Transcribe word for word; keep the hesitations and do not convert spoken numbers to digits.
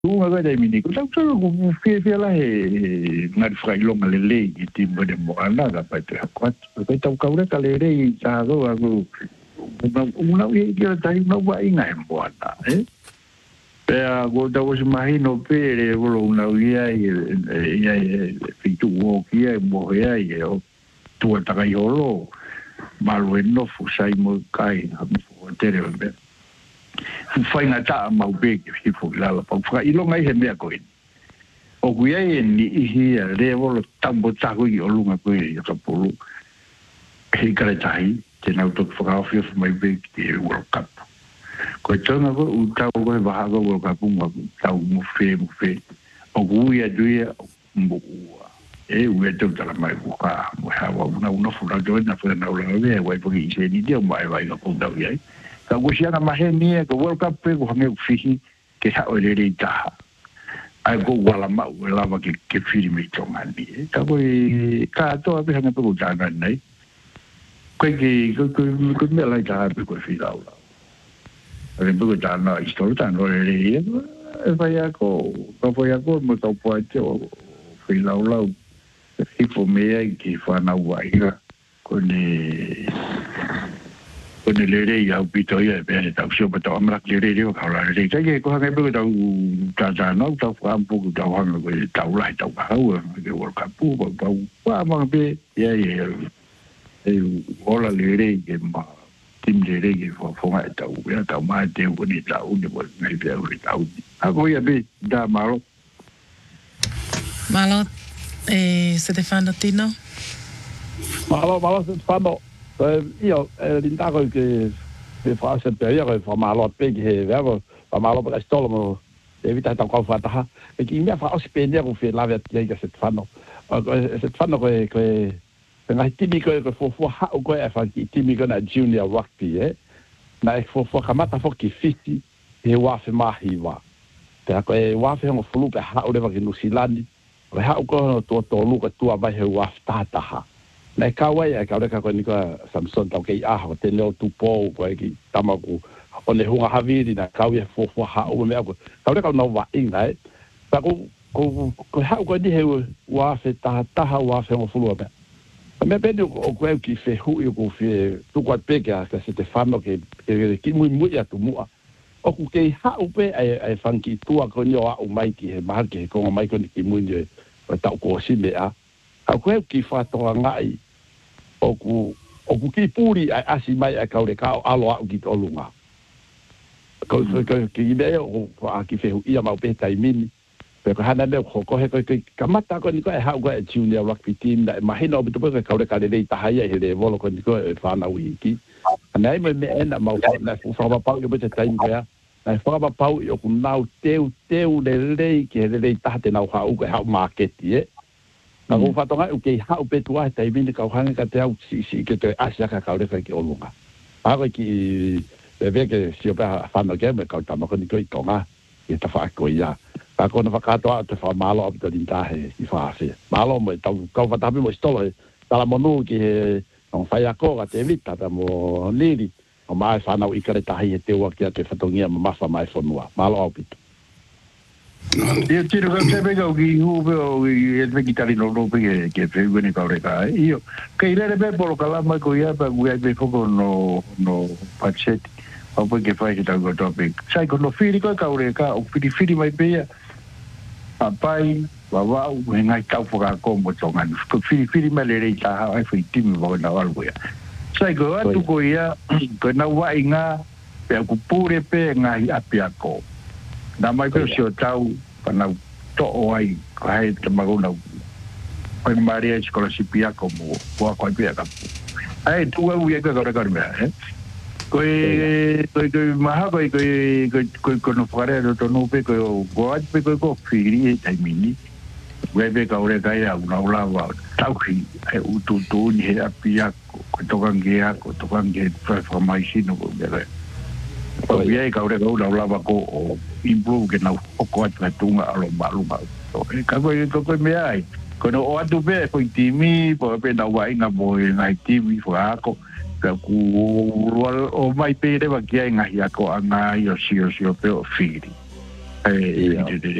Tunga ga dai mini ko tau ko fe fe la he na frai longa le le ki timbo de mo ana ga pa tre kwat ko tau ka ure ka le re sa go a go una una ye ki ta no wa inga e mo ana eh pe a go da was imagino pere go una ia ia fitu o ki e mo ia e o tu ta ga yolo malo no fu sai mo kai a mo tere be fai na ta mau be ki fu la la pa fa ilo ngai he me ko o kuia e ni hi re volo tambo ta ko i o lunga ko i ka pulu he kare tai te na to fa ka fi mai be ki World Cup ko tona ko u ta ko ba ha ko World Cup mo ta mo fe mo fe o kuia duia mo e u e te ta mai ko ka mo ha wa una una fu la do na fu na la ve wa po ki se ni dia mai vai ka ko da ye ka ko sia na mahe ni ko World Cup pe ko hange fihi ke ha o le ri ta ai go wala ma wala ma ke ke firi me tonga ni ka ko ka to a pe hange pe ko ta na nei ko ke ko ko ko me la ta pe ko fi da la re pe ko ta na istol ta no le ri e vai a ko ko foi a ko mo to po te o fi la la e fo me ai ki fa na wa ira ko ne ko ne le re ya pito ya be ta sio pa to amra le re ko la re ta ke ko ha ke ko ta ta ta no ta fa un po ta ha ko ta la ta ha o ke World Cup pu ko pa pa ma be ya ya e ola le re ke ma tim le re ke fo fo ma ta u ya ta ma te u ni ta u ni bo ngai be u ta u a ko ya be da malo malo eh Stefano Tino malo malo Stefano io l'indago che che fa sempre io che fa malo pe che vedo fa malo per stolo mo evita ta qua fatta e che mi fa ospendere un fe la vecchia che se fanno se fanno che che na timico che fu fu ha o che fa che timico na junior rugby eh na fu fu kamata fu che fiti e wa fe mahi wa te ko e wa fe mo fulu pe ha o le va che no silani re ha o ko to to lu ka tua vai he wa sta ta ha na ka wai ka re ka ko ni ka Samson ta ke a ho te no tu po ko ki tamaku o le hunga haviri na ka wi fo fo ha o me ko ka re ka no wa in ai ta ko ko ko ha ko di he wa fe ta ta ha wa fe mo fulu ba me pede o ko ki fe hu i ko fe tu ko pe ka ka se te fano ke ki mu mu ya tu mu o ku ke ha o pe ai ai fanki tu ko ni o mai ki he ma ke ko mai ko ni ki mu ni ta ko si me a a koe ki whātonga ngai o ku o ku ki puri ai asi mai a kaure ka alo a ki tolunga ko ko ki me o a ki fehu ia mau pe tai mini pe ko hana le ko ko he ko kamata ko ni ko ha ko junior rugby team da mahina o bitu ko kaure ka le ta haia he le volo ko ni ko fa na wiki anai me me ena mau na fu fa pa yo bete tai me na fa pa pa yo ku nau teu teu le le ke le ta te nau ha u ko ha market ye na ko fa tonga u ke ha u pe tua tai vini ka hanga ka te au si si ke te asia ka ka le ka ki olunga a ko ki e ve ke si o pa fa no ke me ka ta mo ko ni ko tonga e ta fa ko ya ka ko na fa ka to te fa malo op te dinta he i fa se malo mo ta ko fa ta mo stolo ta la monu ki on fa ya ko ka te vita ta mo lili o mai fa na u ikare ta he te wa ki te fa tongia ma fa mai fo noa malo op io tiro che se vengo qui uvo il vegetariano no perché che vengo ne caure ca io che il rebe polo cala ma co ia per guai be poco no no pacchetti o poi che fai che tango topic sai con lo fili co caure ca o fili fili mai pe papai wa wa u ngai ka foka ko mo tongan ko fili fili mai le ta ai fui tim mo na algo ya sai go atu ko ia ko na wa inga pe ku pure pe ngai apiako na mai pe sio tau pana to ai ai te magona ai maria escola sipia como o ko pe ka ai tu u ye ka ka ka me eh ko ko ko ma ha ko ko ko no fare to no pe ko go ai pe ko ko firi tai mini we pe ka ore ka ya una ula wa tau ki ai u tu tu ni apia ko to kan ge ko to kan ge transformation no be o ia ka ore ko la lava ko improve ke na o ko atu tunga alo malu ma o ka ko ko ko me ai ko no o atu be ko timi po pe na wa inga mo ngai timi fo ako ka ku o mai pe de ba ki nga ya ko anga yo si yo si o pe o firi Eh,